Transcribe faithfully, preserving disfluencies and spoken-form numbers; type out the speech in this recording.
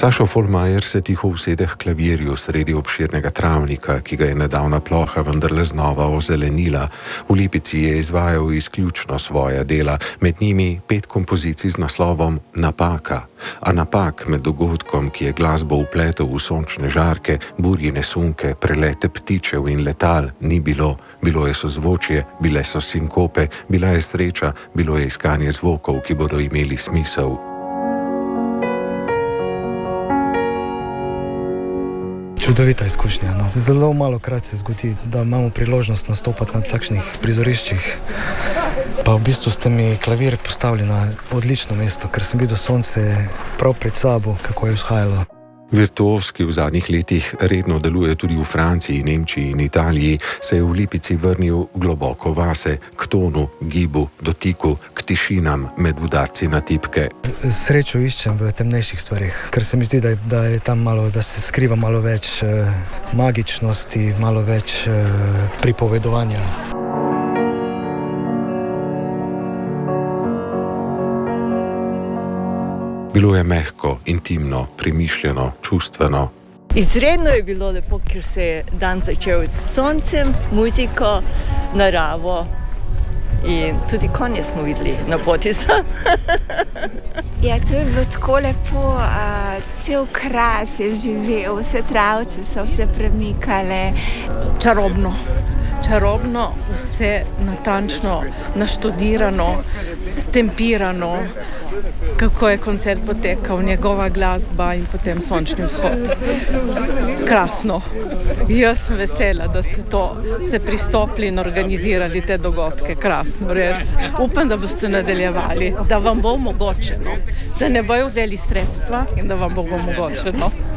Sašo Folmajer se tiho usede k klavirju sredi obširnega travnika, ki ga je nedavna ploha vendarle znova ozelenila. V Lipici je izvajal izključno svoja dela, med njimi pet kompozicij z naslovom Napaka. A napak med dogodkom, ki je glasbo vpletel v sončne žarke, burjine sunke, prelete ptičev in letal, ni bilo. Bilo je sozvočje, bile so sinkope, bila je sreča, bilo je iskanje zvokov, ki bodo imeli smisel. Čudovita izkušnja. No. Zelo malo krat se zgodi, da imamo priložnost nastopati na takšnih prizoriščih. Pa v bistvu ste mi klavir postavili na odlično mesto, ker sem videl sonce prav pred sabo, kako je vzhajalo. Virtuoz, ki v zadnjih letih redno deluje tudi v Franciji, Nemčiji in Italiji, se je v Lipici vrnil globoko vase, k tonu, gibu, dotiku, k tišinam med udarci na tipke. Srečo iščem v temnejših stvarih, ker se mi zdi, da je, da je tam malo, da se skriva malo več eh, magičnosti, malo več eh, pripovedovanja. Bilo je mehko, intimno, premišljeno, čustveno. Izredno je bilo lepo, ker se je dan začel s soncem, muziko, naravo in tudi konje smo videli na poti sem. Ja, to je bilo tako lepo, uh, cel kras je živel, vse travce so se premikale. Čarobno. Čarobno, vse natančno, naštudirano, stempirano, kako je koncert potekal, njegova glasba in potem sončni vzhod. Krasno. Jaz sem vesela, da ste to se pristopili in organizirali te dogodke. Krasno, res. Upam, da boste nadaljevali, da vam bo omogočeno, da ne bojo vzeli sredstva in da vam bo omogočeno.